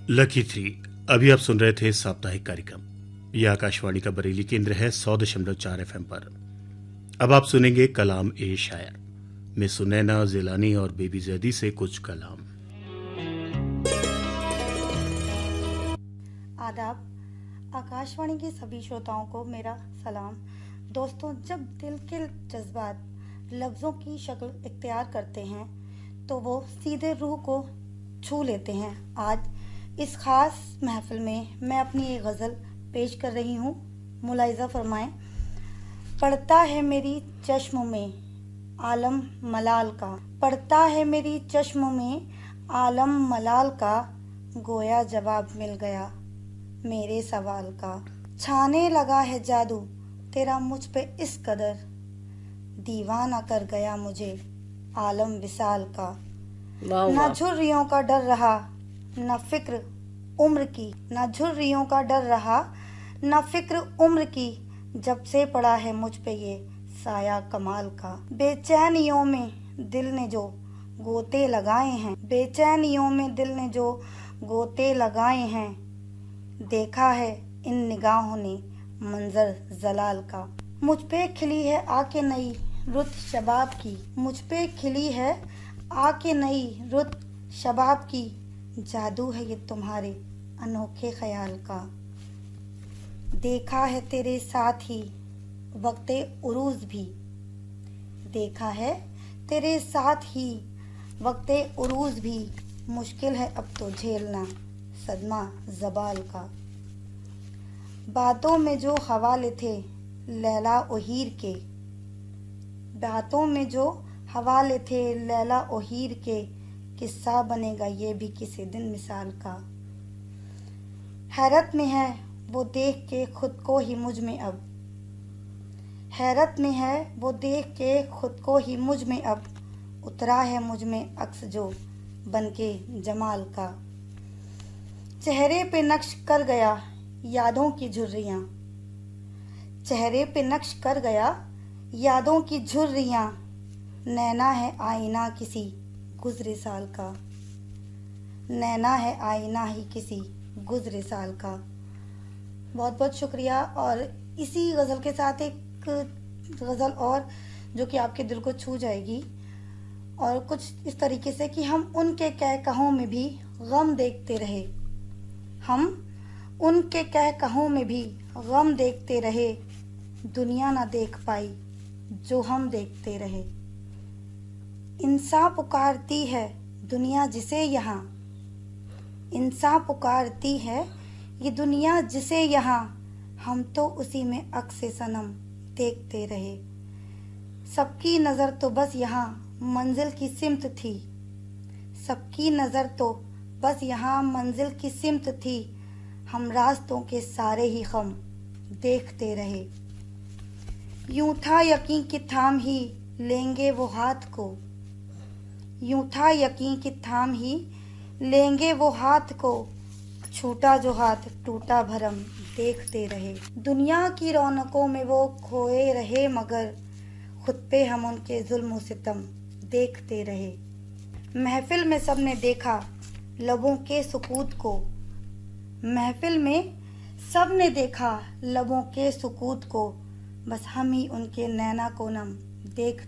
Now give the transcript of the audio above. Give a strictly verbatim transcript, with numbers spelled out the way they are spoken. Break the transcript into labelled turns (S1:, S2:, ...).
S1: Lucky three. अभी आप सुन रहे थे साप्ताहिक कार्यक्रम। यह आकाशवाणी का बरेली केंद्र है सौ दशमलव चार एफ एम पर। अब आप सुनेंगे कलाम ए शायर में सुनैना जिलानी और बेबी जैदी से कुछ कलाम।
S2: आदाब। आकाशवाणी के सभी श्रोताओं को मेरा सलाम। दोस्तों, जब दिल के जज्बात लफ्ज़ों की शक्ल इख्तियार करते हैं तो वो सीधे रूह को छू लेते हैं। आज इस खास महफिल में मैं अपनी एक गज़ल पेश कर रही हूँ। मुलाहिज़ा फरमाएं। पड़ता है मेरी चश्म में आलम मलाल का, पड़ता है मेरी चश्म में आलम मलाल का, गोया जवाब मिल गया मेरे सवाल का। छाने लगा है जादू तेरा मुझ पे इस कदर, दीवाना कर गया मुझे आलम विसाल का। न झुर्रियों का डर रहा न फिक्र उम्र की, न झुर्रियों का डर रहा न फिक्र उम्र की, जब से पड़ा है मुझ पे ये साया कमाल का। बेचैनियों में दिल ने जो गोते लगाए हैं, बेचैनियों में दिल ने जो गोते लगाए हैं, देखा है इन निगाहों ने मंजर जलाल का। मुझ पे खिली है आके नई रुत शबाब की, मुझ पे खिली है आके नई रुत शबाब की, जादू है ये तुम्हारे अनोखे ख्याल का। देखा है तेरे साथ ही वक्ते उरूज भी, देखा है तेरे साथ ही वक्ते उरूज भी, मुश्किल है अब तो झेलना सदमा जबाल का। बातों में जो हवाले थे लैला ओ हीर के, बातों में जो हवाले थे लैला ओ हीर के, किस्सा बनेगा ये भी किसी दिन मिसाल का। हैरत में है वो देख के खुद को ही मुझ में अब, हैरत में है वो देख के खुद को ही मुझ में अब, उतरा है मुझ में अक्स जो बनके जमाल का। चेहरे पे नक्श कर गया यादों की झुर्रियाँ, चेहरे पे नक्श कर गया यादों की झुर्रियाँ, नैना है आईना किसी गुजरे साल का, नैना है आईना ही किसी गुजरे साल का। बहुत बहुत शुक्रिया। और इसी गज़ल के साथ एक गज़ल और जो कि आपके दिल को छू जाएगी, और कुछ इस तरीके से कि हम उनके कह कहों में भी गम देखते रहे, हम उनके कह कहों में भी गम देखते रहे, दुनिया ना देख पाई जो हम देखते रहे। इंसान पुकारती है दुनिया जिसे यहाँ, इंसान पुकारती है ये दुनिया जिसे यहाँ, हम तो उसी में अक्से सनम देखते रहे। सबकी नज़र तो बस यहाँ मंजिल की सिमत थी, सबकी नज़र तो बस यहाँ मंजिल की सिमत थी, हम रास्तों के सारे ही खम देखते रहे। यूं था यकीन कि थाम ही लेंगे वो हाथ को, यूं था यकीन कि थाम ही लेंगे वो हाथ को, छूटा जो हाथ टूटा भरम देखते रहे। दुनिया की रौनकों में वो खोए रहे मगर खुद पे हम उनके जुल्म सितम देखते रहे। महफिल में सबने देखा लबों के सुकूत को, महफिल में सबने देखा लबों के सुकूत को, बस हम ही उनके नैना को नम देख